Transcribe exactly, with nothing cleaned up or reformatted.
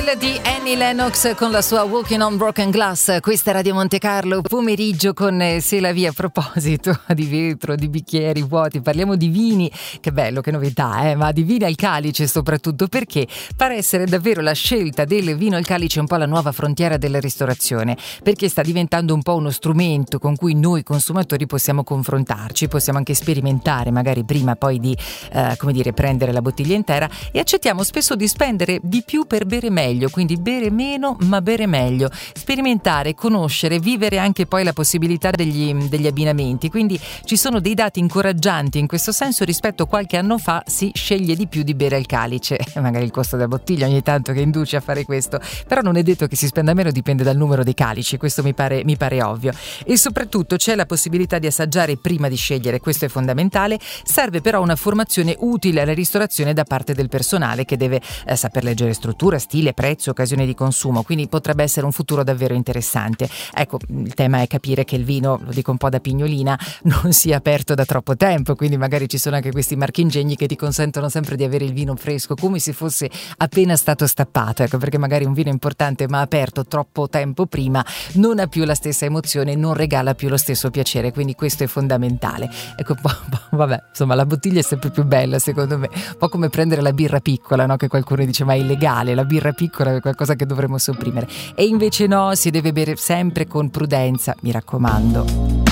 Girl di Annie Lennox con la sua Walking on Broken Glass. Questa è Radio Monte Carlo, pomeriggio con Se la via. A proposito di vetro, di bicchieri vuoti, parliamo di vini. Che bello, che novità, eh? Ma di vini al calice soprattutto, perché pare essere davvero la scelta del vino al calice un po' la nuova frontiera della ristorazione, perché sta diventando un po' uno strumento con cui noi consumatori possiamo confrontarci, possiamo anche sperimentare magari prima poi di eh, come dire prendere la bottiglia intera, e accettiamo spesso di spendere di più per bere meglio, quindi bere meno ma bere meglio, sperimentare, conoscere, vivere anche poi la possibilità degli, degli abbinamenti. Quindi ci sono dei dati incoraggianti in questo senso. Rispetto a qualche anno fa si sceglie di più di bere al calice, magari il costo della bottiglia ogni tanto che induce a fare questo, però non è detto che si spenda meno, dipende dal numero dei calici, questo mi pare, mi pare ovvio. E soprattutto c'è la possibilità di assaggiare prima di scegliere, questo è fondamentale. Serve però una formazione utile alla ristorazione da parte del personale, che deve eh, saper leggere struttura, stile, prezzo, occasione di consumo, quindi potrebbe essere un futuro davvero interessante. Ecco, il tema è capire che il vino, lo dico un po' da pignolina, non sia aperto da troppo tempo, quindi magari ci sono anche questi marchingegni che ti consentono sempre di avere il vino fresco come se fosse appena stato stappato, ecco, perché magari un vino importante ma aperto troppo tempo prima non ha più la stessa emozione, non regala più lo stesso piacere, quindi questo è fondamentale. Ecco, vabbè, insomma, la bottiglia è sempre più bella secondo me, un po' come prendere la birra piccola, no? Che qualcuno dice ma è illegale, la birra piccola è qualcosa che dovremmo sopprimere, e invece no, si deve bere sempre con prudenza, mi raccomando.